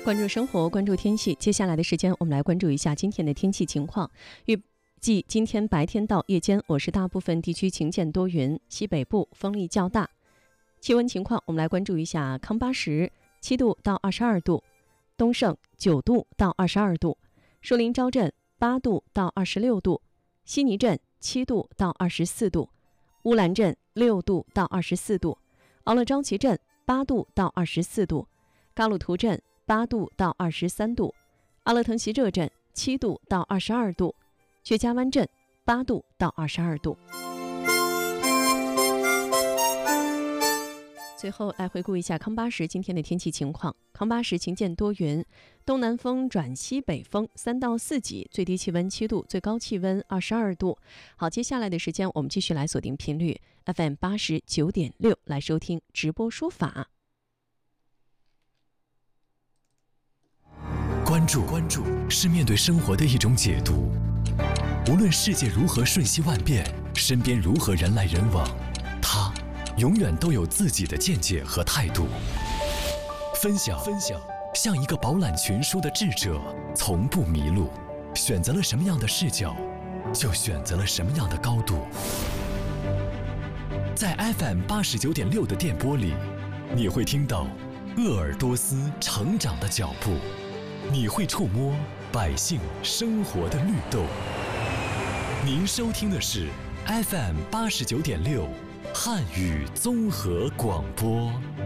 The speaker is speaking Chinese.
关注生活，关注天气。接下来的时间，我们来关注一下今天的天气情况。预计今天白天到夜间，我市大部分地区晴间多云，西北部风力较大。气温情况，我们来关注一下康巴什7度到22度，东胜9度到22度，树林昭镇8度到26度，悉尼镇7度到24度，乌兰镇6度到24度，敖勒昭旗镇8度到24度，嘎鲁图镇8度到23度，阿勒腾锡热镇7度到22度，雪茄湾镇8度到22度。最后来回顾一下康巴什今天的天气情况。康巴什晴间多云，东南风转西北风3到4级，最低气温7度，最高气温22度。好，接下来的时间我们继续来锁定频率 FM 89.6来收听直播说法。 关注是面对生活的一种解读。无论世界如何瞬息万变，身边如何人来人往，他永远都有自己的见解和态度。分享，像一个饱览群书的智者，从不迷路。选择了什么样的视角，就选择了什么样的高度。在 FM 89.6的电波里，你会听到鄂尔多斯成长的脚步，你会触摸百姓生活的绿豆。您收听的是 FM 89.6汉语综合广播。